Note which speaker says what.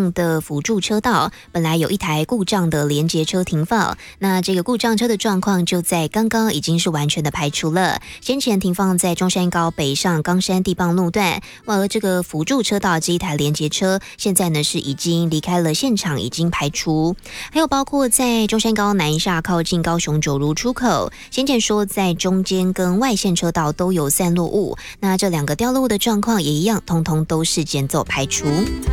Speaker 1: 上的辅助车道，本来有一台故障的连结车停放，那这个故障车的状况就在刚刚已经是完全的排除了。先前停放在中山高北上冈山地磅路段，而这个辅助车道这一台连结车，现在呢是已经离开了现场，已经排除。还有包括在中山高南下靠近高雄九如出口，先前说在中间跟外线车道都有散落物，那这两个掉落物的状况也一样，通通都是减走排除。